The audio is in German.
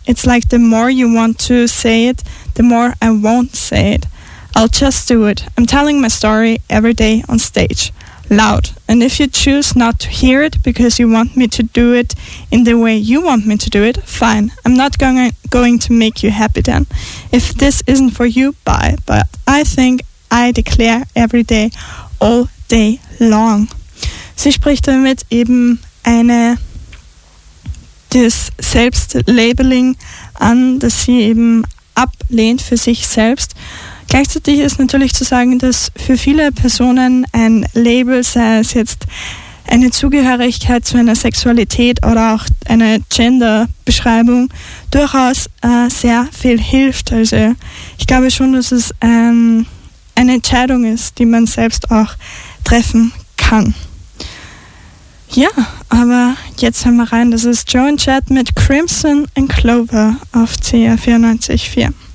it's like the more you want to say it, the more I won't say it. I'll just do it. I'm telling my story every day on stage, loud. And if you choose not to hear it because you want me to do it in the way you want me to do it, fine. I'm not going to make you happy then. If this isn't for you, bye. But I think I declare every day, all day long. Sie spricht damit eben das Selbstlabeling an, das sie eben ablehnt für sich selbst. Gleichzeitig ist natürlich zu sagen, dass für viele Personen ein Label, sei es jetzt eine Zugehörigkeit zu einer Sexualität oder auch eine Gender-Beschreibung, durchaus sehr viel hilft. Also ich glaube schon, dass es eine Entscheidung ist, die man selbst auch treffen kann. Ja, aber jetzt hören wir rein. Das ist Joe and Chad mit Crimson and Clover auf CR 94.4.